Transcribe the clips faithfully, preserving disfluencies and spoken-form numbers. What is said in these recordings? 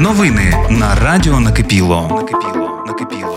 Новини на радіо Накипіло. Накипіло. Накипіло.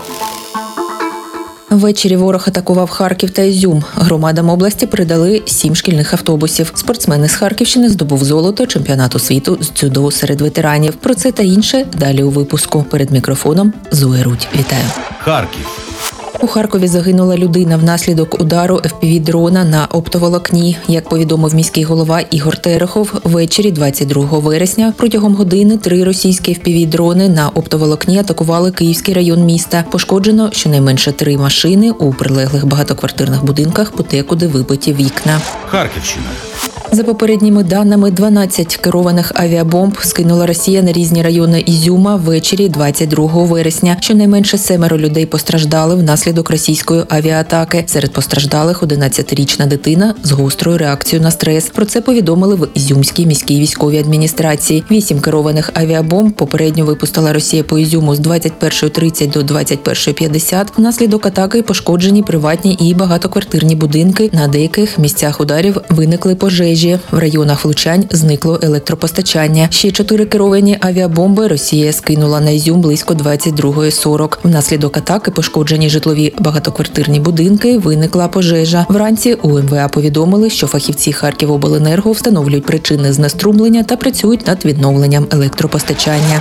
Ввечері ворог атакував Харків та Ізюм. Громадам області передали сім шкільних автобусів. Спортсмен із Харківщини здобув золото чемпіонату світу з дзюдо серед ветеранів. Про це та інше далі у випуску. Перед мікрофоном Зоя Рудь. Вітаю. Харків. У Харкові загинула людина внаслідок удару еф пі ві-дрона на оптоволокні. Як повідомив міський голова Ігор Терехов, ввечері двадцять другого вересня протягом години три російські еф пі ві-дрони на оптоволокні атакували Київський район міста. Пошкоджено щонайменше три машини, у прилеглих багатоквартирних будинках подекуди вибиті вікна. Харківщина. За попередніми даними, дванадцять керованих авіабомб скинула Росія на різні райони Ізюма ввечері двадцять другого вересня. Щонайменше семеро людей постраждали внаслідок російської авіаатаки. Серед постраждалих одинадцятирічна дитина з гострою реакцією на стрес. Про це повідомили в Ізюмській міській військовій адміністрації. Вісім керованих авіабомб попередньо випустила Росія по Ізюму з двадцять першої тридцять до двадцять першої п'ятдесят. Внаслідок атаки пошкоджені приватні і багатоквартирні будинки. На деяких місцях ударів виникли пожежі. В районах влучань зникло електропостачання. Ще чотири керовані авіабомби Росія скинула на Ізюм близько двадцять другої сорок. Внаслідок атаки пошкоджені житлові багатоквартирні будинки, виникла пожежа. Вранці у ем ве а повідомили, що фахівці Харківобленерго встановлюють причини знеструмлення та працюють над відновленням електропостачання.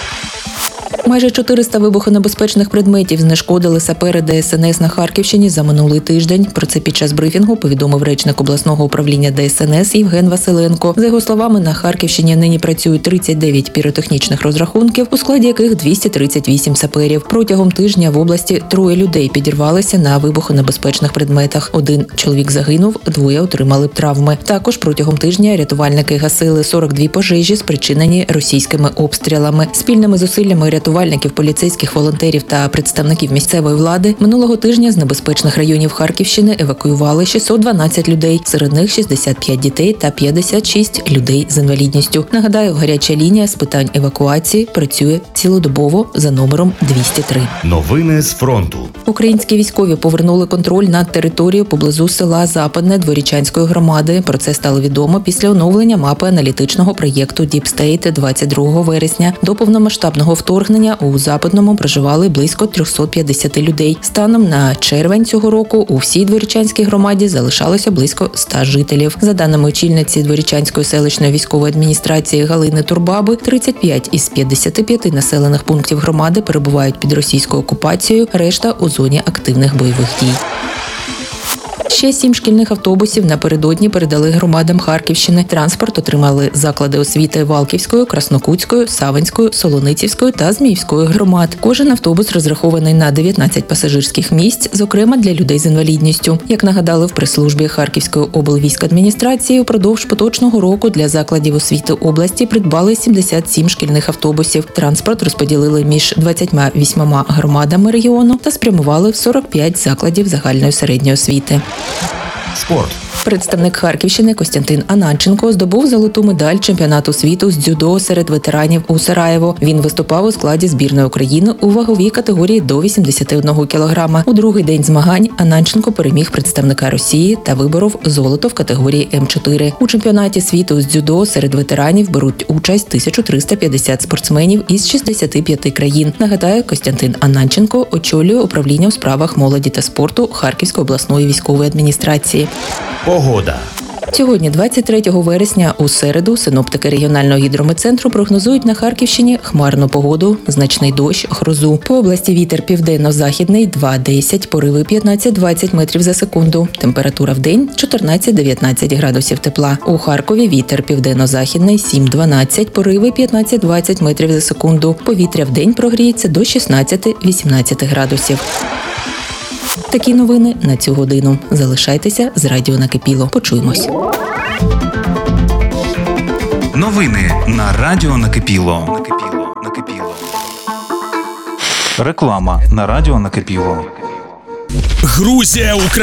Майже чотириста вибухонебезпечних предметів знешкодили сапери де ес ен ес на Харківщині за минулий тиждень. Про це під час брифінгу повідомив речник обласного управління де ес ен ес Євген Василенко. За його словами, на Харківщині нині працюють тридцять дев'ять піротехнічних розрахунків, у складі яких двісті тридцять вісім саперів. Протягом тижня в області троє людей підірвалися на вибухонебезпечних предметах. Один чоловік загинув, двоє отримали травми. Також протягом тижня рятувальники гасили сорок дві пожежі, спричинені російськими обстрілами. Спільними зусиллями рятувальників, поліцейських, волонтерів та представників місцевої влади минулого тижня з небезпечних районів Харківщини евакуювали шістсот дванадцять людей, серед них шістдесят п'ять дітей та п'ятдесят шість людей з інвалідністю. Нагадаю, гаряча лінія з питань евакуації працює цілодобово за номером двісті три. Новини з фронту. Українські військові повернули контроль над територією поблизу села Западне Дворічанської громади. Про це стало відомо після оновлення мапи аналітичного проєкту Deep State двадцять другого вересня. До повномасштабного вторгнення у Западному проживали близько триста п'ятдесят людей. Станом на червень цього року у всій Дворічанській громаді залишалося близько ста жителів. За даними очільниці Дворічанської селищної військової адміністрації Галини Турбаби, тридцять п'ять із п'ятдесят п'ять населених пунктів громади перебувають під російською окупацією, решта у зоні активних бойових дій. Ще сім шкільних автобусів напередодні передали громадам Харківщини. Транспорт отримали заклади освіти Валківської, Краснокутської, Савинської, Солоницівської та Зміївської громад. Кожен автобус розрахований на дев'ятнадцять пасажирських місць, зокрема для людей з інвалідністю. Як нагадали в прес-службі Харківської облвійськадміністрації, упродовж поточного року для закладів освіти області придбали сімдесят сім шкільних автобусів. Транспорт розподілили між двадцятьма вісьмома громадами регіону та спрямували в сорок п'ять закладів загальної середньої освіти. Спорт. Представник Харківщини Костянтин Ананченко здобув золоту медаль чемпіонату світу з дзюдо серед ветеранів у Сараєво. Він виступав у складі збірної України у ваговій категорії до вісімдесят один кілограма. У другий день змагань Ананченко переміг представника Росії та виборов золото в категорії ем чотири. У чемпіонаті світу з дзюдо серед ветеранів беруть участь тисяча триста п'ятдесят спортсменів із шістдесят п'ять країн. Нагадаю, Костянтин Ананченко очолює управління у справах молоді та спорту Харківської обласної військової адміністрації. Погода. Сьогодні, двадцять третього вересня, у середу, синоптики регіонального гідрометцентру прогнозують на Харківщині хмарну погоду, значний дощ, грозу. По області вітер південно-західний два-десять, пориви п'ятнадцять-двадцять метрів за секунду. Температура в день чотирнадцять-дев'ятнадцять градусів тепла. У Харкові вітер південно-західний сім-дванадцять, пориви п'ятнадцять-двадцять метрів за секунду. Повітря в день прогріється до шістнадцять-вісімнадцять градусів. Такі новини на цю годину. Залишайтеся з радіо Накипіло. Почуємось. Новини на радіо Накипіло. Накипіло. Накипіло. Реклама на радіо Накипіло. Грузія, Україна.